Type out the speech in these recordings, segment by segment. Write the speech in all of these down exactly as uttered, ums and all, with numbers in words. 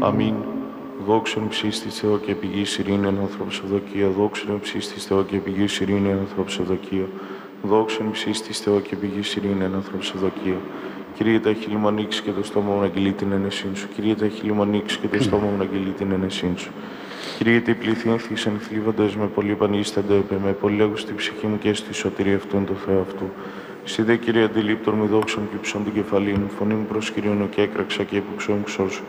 Αμήν. Δόξον ψίστης Θεό και πηγής ειρήνη ανθρώπους ευδοκία. Δόξον ψίστης Θεό και πηγής ειρήνη ανθρώπους ευδοκία. Δόξον ψίστης Θεό και πηγής ειρήνη ανθρώπους ευδοκία. Κύριε, τα χείλη μου ανοίξει και το στόμα μου να αγγελεί την ενεσύν σου. Κύριε, τα χείλη μου ανοίξει και το στόμα μου να αγγελεί την ενεσύν σου. Κύριε, τι πληθύνθησαν θλίβοντας με πολύ πανίστανται επί με πολύ λέγω στη ψυχή μου και στη σωτηρία αυτού το Θεό αυτού. Εσύ δε, Κύριε, αντιλήπτων με δόξων και υψών την κεφαλή μου, φωνή μου προς Κυρίον και έκραξα και έπουξον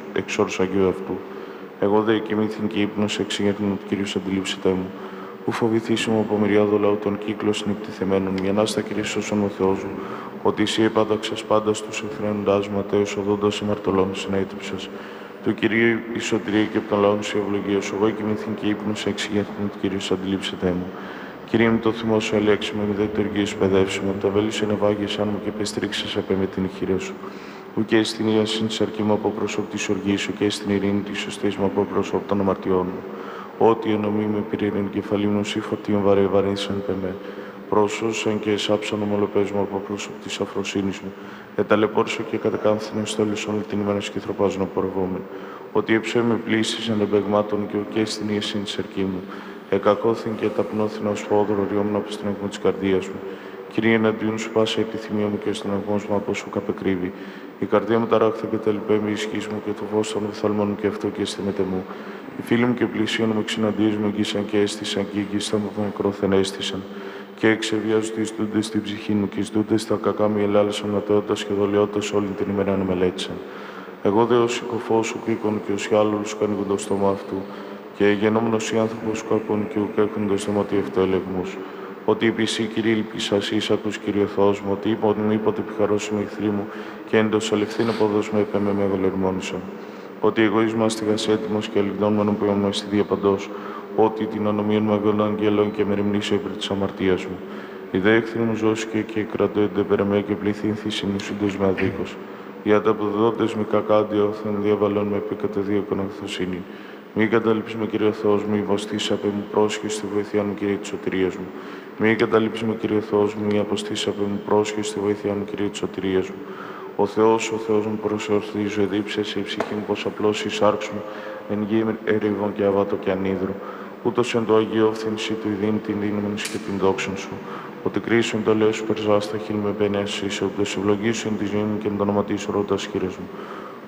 εξ Αγίου αυτού. Εγώ δε κοιμήθην και ύπνος εξηγέρνην ότι Κύριος αντιλήψητέ μου. Ου φοβηθήσιμο από μυριάδο λαού των κύκλων νυπτηθεμένων, μια νάστα Κύριε σώσον ο Θεός μου, ότι εσύ επάνταξες πάντα στους εχθρένοντάς μου, ατέως οδόντας αμαρτωλών συναίτηψας. Του Κυρίου η σωτηρία και από τον λαό σου η ευλογία σου. Εγώ κοιμήθην και ύπνος εξηγέρνην ότι Κύριος αντιλήψητέ μου. Κύριε μου, το θυμό σου ελέξουμε, με δε το εργείο σου παιδεύσουμε, τα βέλη σου ενευάγησαν μου και πεστρίξες απέ με την χείρα σου. Ου και στην ίαση τη αρκή μου από πρόσωπο τη οργή σου και στην ειρήνη τη σωστή μου από πρόσωπο των αμαρτιών μου. Ό,τι ενομή με πήρε την κεφαλή μου, σύ φορτίων βαρέ βαρύσαν πεμέ. Πρόσωσαν και εσάψαν ομολοπές μου από πρόσωπο τη αφροσύνη μου. Εταλαιπώρησα και κατακάνθηνε στόλες όλη την ημέρα και θροπάζουν απορρευόμενοι. Ότι εψέ με πλήσεις εμπεγμάτων και ουκέ στην ίαση τη αρκή μου. Εκακώθην και ταπνώθην ως φόδωρο ριόμουν από στην αγμό της καρδίας μου. Κύριε, εναντίον σου πάσα επιθυμία μου και στον αγμό μου από σου καπεκρύβει. Η καρδία μου ταράχθη και τελειπέ με ισχύς μου και το φως των οφθαλμών μου και αυτό και αισθήμεται μου. Οι φίλοι μου και πλησίον μου εξυναντίες μου εγγύσαν και έστησαν και εγγύσαν μου μακρόθεν έστησαν. Και εξεβιάζουν τις δούντες στην ψυχή μου και δούντες τα κακά μου ελάλησαν ματαιότητας και δολιότητας όλη την ημέρα να μελέτησαν. Εγώ δε ως συκοφός σου κρίκον και ως άλλους σου κανίγουν το στόμα αυτού. Και γενόμενος οι άνθρωπος σου κακών και ουκ έχουν το στοματιευτό ελεγμούς. Ότι είπε εσύ, Κύριε, ελπίσας ήσακος, Κύριε Θεός μου, ότι είπα ότι μου είπατε επιχαρώσιμο εχθροί μου και έντος αλευθύν αποδόσμαι επέ με μεγαλερμόνισον. Ότι εγώ εις μάστιγας έτοιμος και αληθών που ήμουν στη διαπαντός, ότι την ανομία μεγάλων αγγέλων και μεριμνήσω υπέρ της αμαρτίας μου. Η δε εχθροί μου ζώσκε και κρατώνται περαιμέ και πληθύνθη συνουσούντος με αδίκος. Για τα αποδόντες μη κακά αντιόθεν διαβαλών με επί κατεδίωκον αγθοσύνη. Μη καταλήψει με, Κύριε Θεός μου, η βοστήσα απέ μου πρόσχε στη βοήθεια μου, Κύριε της σωτηρίας μου. Μη καταλήψει με, Κύριε Θεός μου, η αποστήσα απέ μου πρόσχε στη βοήθεια μου, Κύριε της σωτηρίας μου. Ο Θεός, ο Θεός μου προσεορθίζω, εδίψεσαι η ψυχή μου πως απλώς η σάρξ μου, εν γη ερήβων και αβάτο και ανίδρο. Ούτως εν το Αγίο φθήνση του ειδήν την δύναμη και την δόξον σου. Ότι κρίσουν το λέω σου περζάστα χείλ με πενέσει, σε ούτως ευλογήσουν τη ζωή μου και εν το όνομα της ρώτας χείρες μου.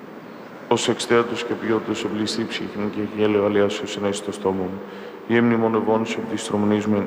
Ως εξτέατος και ποιότητος ευλιστή ψυχή μου και γέλαιο αλιάσιο συνέσει στο στόμα μου. Η έμνη μονευών σου επί της τρομονής μου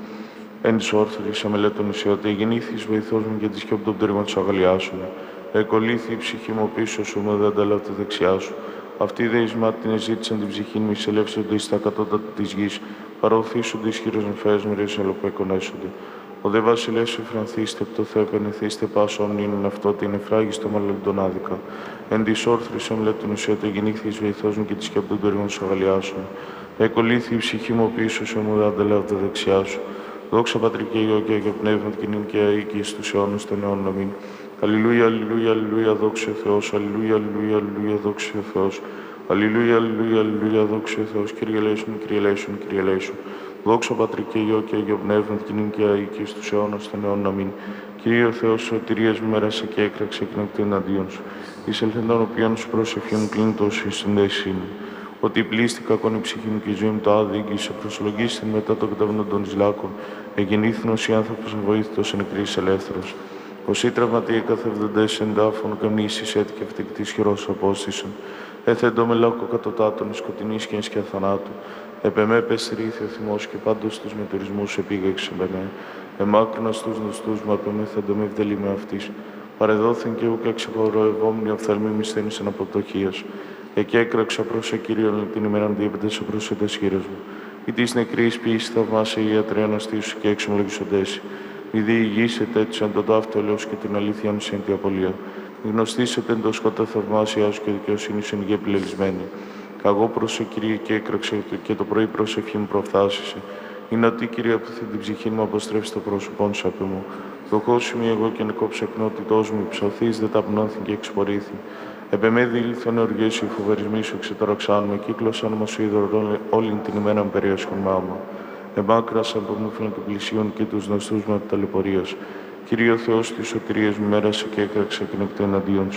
εν της όρθρης αμελέτων ισιώτη. Γεννήθης βοηθός μου και της και από τον πτέρυγμα της αγαλιάσου. Εκολύθη η ψυχή μου πίσω σου, με δεν ανταλάβει δεξιά σου. Αυτή δε εις μάτιν εζήτησαν την ψυχή μου, εισελεύσονται εις τα κατώτατα της γης. Παροθήσονται εις χείρος νεφαίες μοιρές αλλοπαίκονέσονται. Ο δε βασιλεύς σου φρανθήστε, από το Θεό επενεθήστε πάσο ομνήνων αυτό, την εφράγιστο μαλλοντον άδικα. Εν της όρθρης ομλέτων ουσιώτε γεννήθη εις βοηθός μου και της και από τον πτέρυγμα της αγαλιάσου. Εκολύθη η ψυχή μου πίσω σου, μου δεν ανταλάβει δεξιά σου. Δόξα Πατρί και Υιό και Αγίο Πνεύμα και νυν και αεί και εις τους αιώνας των αιώνων. Αμήν. Αλληλούια, αλληλούια, αλληλούια, δόξα ο Θεός, αλληλούια, αλληλούια, αλληλούια, δόξα ο Θεός. Αλληλούια, αλληλούια, αλληλούια, δόξα ο Θεός. Κύριε ελέησον, Κύριε ελέησον, Κύριε ελέησον. Δόξα Πατρί και Υιό και Αγίο Πνεύμα και νυν και αεί και εις τους αιώνας των αιώνων. Αμήν. Κύριε ο Θεός, σωτηρίας μου μέρασε και έκραξε και νεκτή εναντίον σου. Εις ελθεντών οποίων σου προσευχή μου κλείνει τόσο εις την δέσή μου. Ότι πλήστη κακόν η ψυχή μου και η ζωή μου το άδικη, σε προσλογίστην μετά το καταυνόντων της λάκων, εγεννήθηνος η άνθρωπος βοήθητος εν νεκρής ελεύθερος. Όσοι τραυματίε καθευδοντές εν τάφων, καμνήσεις έτυχε φτικτής χειρός απόστησον. Έθεντο με λάκκο κατωτάτων, σκοτεινής και ενσκιά θανάτου. Επεμέ πεστρίθη ο θυμός και πάντως τους μετουρισμούς επίγεξε επεμέ. Εμάκρινα στους νοστούς μου απεμέ θέντο με ευδελή με αυτής. Παρεδόθην και ούκα εξεχωροευόμνη οφθαλμή μισθένησεν από πτωχίας. Εκεί έκραξα προς ο Κύριον την ημέραν διέπεντες προς εντές χείρες μου. Ή της νεκρής ποιής θαυμάσαι οι ιατροί αναστήσου και εξομολογησοντές. Μη διηγήσετε έτσι εν τον ταύτο ελέος και την αλήθεια μου εν τη απολία. Μη γνωστήσετε εν το σκότα θαυμάσια σου και δικαιοσύνη εν γη επιλελισμένη. Καγώ προς ο Κύριε και έκραξε και το πρωί προσευχή μου προφθάσισε. Είναι ότι Κύριε από την ψυχή μου αποστρέψει το πρόσωπόν σου απ' μου. Δοκόσιμη εγώ και νεκόψε εκνότητός μου, ψωθείς δε ταπνώθην και εξπορήθη. Επεμέ διήλθον οργές σου, οι φοβερισμοί σου εξεταραξάνουν, με κύκλωσαν μας είδωρ όλη την ημέρα με περίασχον μάμα. Εμάκρασαν από μου φίλων του πλησίων και τους γνωστούς μου από ταλαιπωρίας. Κύριε ο Θεός της σωτηρίας μου μέρασε και έκραξε και νεκτό εναντίον σου.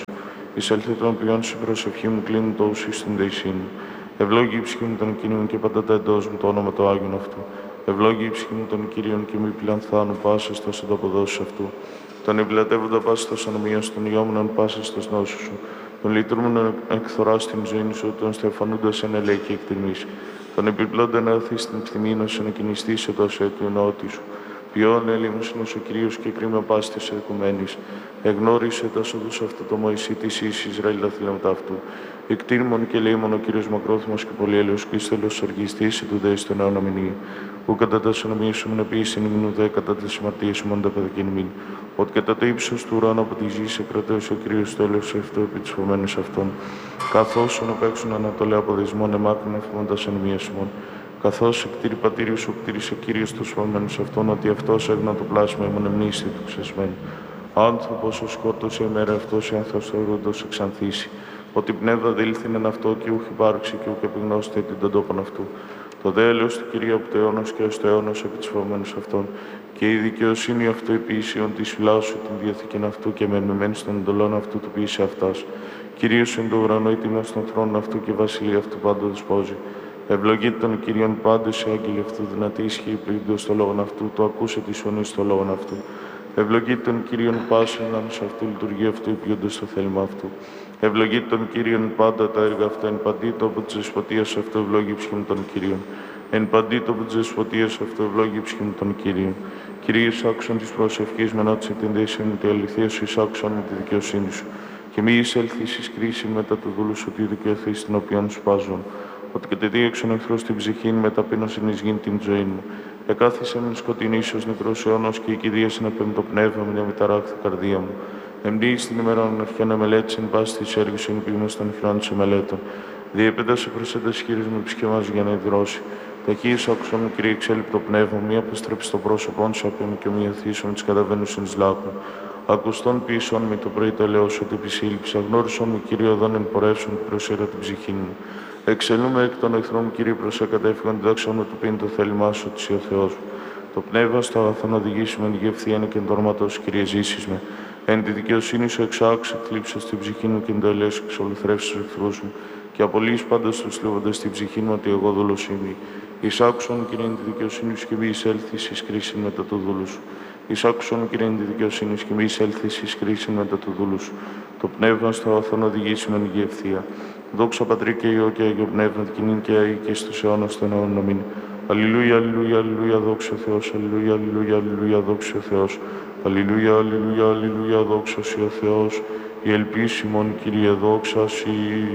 Εισέλθε των ποιών σου προσευχή μου, κλείνουν το ουσί στην δεησή μου. Ευλόγη η ψυχή μου των Κυρίων και πάντα τα εντός μου το όνομα το Άγιον αυτού. Ευλόγη η ψυχή μου των Κυρίων και μη πλανθάνου πάσα στο ανταποδόσεις αυτού. Τον εμπλατεύοντα πάσα στο ανομία των ιόμνων πάσα στο νόσου σου. Τον λυτρούμενον εκθορά στην ζωή σου, τον στεφανούντα εν ελέη και εκτιμής. Τον επιπλώντα να οθεί στην πτυμή να σου ανακοινιστεί σε τόσο του ενώτη σου. Ποιόν έλειμος είναι ο Κύριος και κρίμα πάστη της εκουμένης. Εγνώρισε τα σοδούς αυτού το Μωυσή της εις Ισραήλ τα θύματα αυτού. Εκτίμων και λέιμον ο Κύριος μακρόθυμος και πολυέλεος και στέλος οργιστής του δέης τον αιώνα μηνύει. Ου κατά τα συνομίες σου μην επίσης ημινού δε κατά τις συμμαρτίες σου μόντα παιδακήν μην. Ότι κατά το ύψος του ουράνου από τη γη σε κρατέωσε ο Κύριος τέλος αυτό επί της φωμένης αυτών. Καθώς ον απέξουν ανατολέ από δεσμόν εμάκρουν εφημώντα συνομίες σου. Καθώς εκτήρη πατήριου σου κτήρισε Κύριος τους φωμένους αυτών, ότι αυτός έγνα το πλάσμα αιμονεμνίστη του ξεσμένου. Άνθρωπος ο σκότωσε ημέρα αυτός, η άνθρωπος θεωρούντος εξανθήσει. Ότι πνεύμα δήλθην εν αυτό και ούχ υπάρξει και ούχ επιγνώστε την τον τόπον αυτού. Το δε έλεος του Κυρίου από το αιώνος και ως το αιώνος επί της φωμένους αυτών. Και η δικαιοσύνη αυτού επίσιον της φυλάσου σου την διαθήκην αυτού και μενεμένη στον εντολών αυτού του ποιήσε αυτάς. Κυρίως εν το ουρανό ήτοιμος στον θρόνο αυτού και βασιλεία αυτού πάντο δεσπόζει. Ευλογείται των Κυρίων πάντως οι άγγελοι αυτού, δυνατή ισχύει πλήγντο στο λόγον αυτού, το ακούσε τη φωνή στο λόγον αυτού. Ευλογείται των Κυρίων πάσων άνους αυτού, λειτουργεί αυτού, υπηούντος το θέλημα αυτού. Ευλογείται των Κυρίων πάντα τα έργα αυτά, εν παντή το από τη δεσποτεία αυτού, ευλόγη ψυχή μου των Κυρίων. Εν παντή το από τη δεσποτεία αυτού, ευλόγη ψυχή μου των Κυρίων. Κυρίω άκουσαν τη προσευχή με νότισε την δέση μου, τη αληθεία σου, εισάκουσαν με τη δικαιοσύνη σου. Και μη εισέλθει ει κρίση μετά του δούλου σου, τη δικαιωθεί στην οποία σου πάζουν. Ότι κατεδίωξαν εχθρό στην ψυχή με ταπείνωσιν εις γην την ζωή μου. Εκάθισε με σκοτεινή ίσως νεκρός αιώνος και η κηδείας να πέμπτο πνεύμα με διαμεταράχθη καρδία μου. Εμπνύει στην ημέρα να αρχιάνε μελέτησιν πάση της έργης εν πείγμας των χειρών της μελέτων. Διεπέντασε προσέντας χείρις με ψυχεμάς για να υδρώσει. Ταχύης άκουσα μου Κύριε εξέλιπτο πνεύμα, μία αποστρέψει το πρόσωπόν σου απ' και μία θύσον της καταβαίνουσιν εις λάκων. Ακουστών ποιησών με το πρωί τελεώς ότι επισύλληψα, γνώρισον μου Κύριε οδόν εν πορεύσουν προσέρα την ψυχή μου. Εξελούμε εκ των εχθρών μου, Κύριε, προς εκατέφυγον, διδάξον με το πίνει το θέλημά σου, ότι ο Θεός μου. Το πνεύμα στο αγαθό να οδηγήσουμε εν γευθείαν και εν το όνομα σου, Κύριε, ζήσεις με. Εν τη δικαιοσύνη σου εξάξου, εκλείψα στην ψυχή μου και εν το ελέγχου σου, εξολουθρεύσει τους εχθρούς μου. Και απολύεις πάντα στους θλίβοντες στην ψυχή μου, ότι εγώ δούλος είμαι. Εισάκουσον, Κύριε, εν τη δικαιοσύνη σου και μη εισέλθεις εις κρίση μετά του δούλου σου. Εισάκουσον, Κύριε, εν τη δικαιοσύνη σου και μη εισέλθεις εις κρίση μετά του δούλου σου. Το πνεύμα στο αγαθό να οδηγήσουμε εν γευθεία. Δόξα Πατρί και Υιό και Άγιο Πνεύμα, την και αή και στους αιώνας των αιώνων αμήν. Αλληλούια, αλληλούια, αλληλούια, δόξα ο Θεός, αλληλούια, αλληλούια, αλληλούια, δόξα ο Θεός. Αλληλούια, αλληλούια, αλληλούια, δόξα ο Θεός. Η ελπίση ημών, Κύριε, δόξα σοι.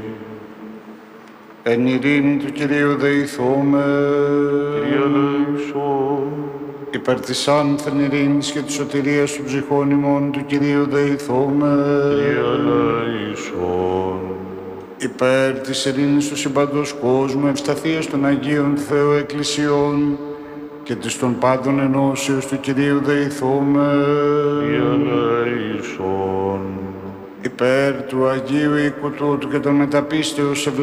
Εν ειρήνη του Κυρίου δεηθούμε. Κύριε ελέησον. Υπέρ της άνθεν ειρήνης και της σωτηρίας των ψυχών ημών του Κυρίου δεηθούμε. Κύριε ελέησον. Υπέρ της ειρήνης του συμπαντός κόσμου, ευσταθίας των Αγίων Θεού Εκκλησιών και της των πάντων ενώσεως του Κυρίου δεηθούμε. Κύριε ελέησον. Υπέρ του Αγίου οίκου τούτου και των μεταπίστεως